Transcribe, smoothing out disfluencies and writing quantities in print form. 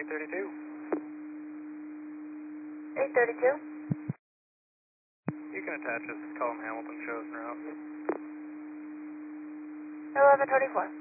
832. 832. You can attach us. Call them Hamilton shows en route. 1124.